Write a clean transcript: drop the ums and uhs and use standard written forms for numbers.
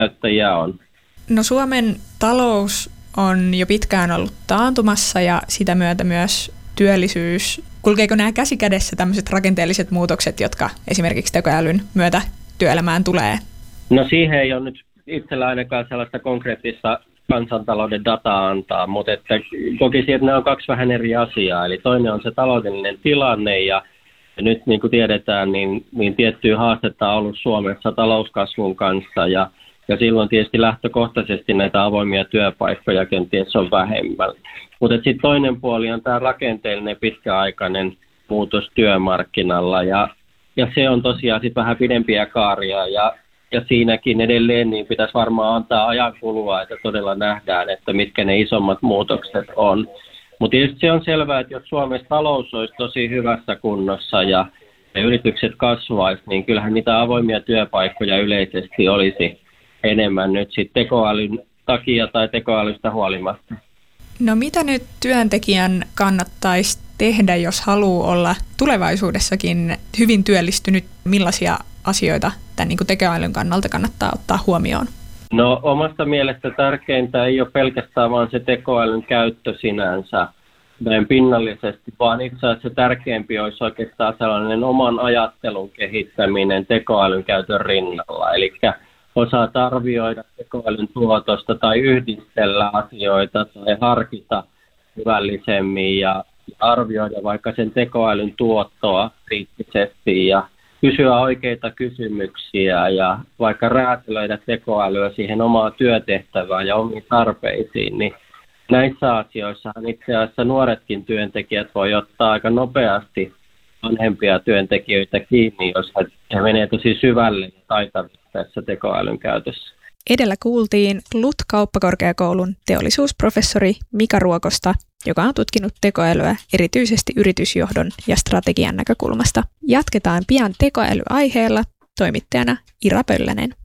käyttäjiä on. No Suomen talous on jo pitkään ollut taantumassa ja sitä myötä myös työllisyys. Kulkeeko nämä käsi kädessä tämmöiset rakenteelliset muutokset, jotka esimerkiksi tekoälyn myötä työelämään tulee? No siihen ei ole nyt itsellä ainakaan sellaista konkreettista kansantalouden dataa antaa, mutta että kokisin, että nämä on kaksi vähän eri asiaa. Eli toinen on se taloudellinen tilanne ja nyt niin kuin tiedetään, niin tiettyä haastetta on ollut Suomessa talouskasvun kanssa ja silloin tietysti lähtökohtaisesti näitä avoimia työpaikkoja kenties on vähemmän. Mutta sitten toinen puoli on tämä rakenteellinen pitkäaikainen muutos työmarkkinalla ja se on tosiaan sitten vähän pidempiä kaaria ja siinäkin edelleen niin pitäisi varmaan antaa ajan kulua, että todella nähdään, että mitkä ne isommat muutokset on. Mutta tietysti se on selvää, että jos Suomessa talous olisi tosi hyvässä kunnossa ja yritykset kasvaisi, niin kyllähän niitä avoimia työpaikkoja yleisesti olisi enemmän nyt sitten tekoälyn takia tai tekoälystä huolimatta. No mitä nyt työntekijän kannattaisi tehdä, jos haluaa olla tulevaisuudessakin hyvin työllistynyt? Millaisia asioita tämän niin kuin tekoälyn kannalta kannattaa ottaa huomioon? No omasta mielestä tärkeintä ei ole pelkästään vaan se tekoälyn käyttö sinänsä näin pinnallisesti, vaan itse asiassa tärkeämpi olisi oikeastaan sellainen oman ajattelun kehittäminen tekoälyn käytön rinnalla. Eli osaat arvioida tekoälyn tuotosta tai yhdistellä asioita tai harkita hyvällisemmin ja arvioida vaikka sen tekoälyn tuottoa kriittisesti ja kysyä oikeita kysymyksiä ja vaikka räätälöidä tekoälyä siihen omaan työtehtävään ja omiin tarpeisiin, niin näissä asioissahan itse asiassa nuoretkin työntekijät voi ottaa aika nopeasti vanhempia työntekijöitä kiinni, jos he menee tosi syvälle ja taitavasti tässä tekoälyn käytössä. Edellä kuultiin LUT-kauppakorkeakoulun teollisuusprofessori Mika Ruokosta, joka on tutkinut tekoälyä erityisesti yritysjohdon ja strategian näkökulmasta. Jatketaan pian tekoälyaiheella, toimittajana Ira Pöllänen.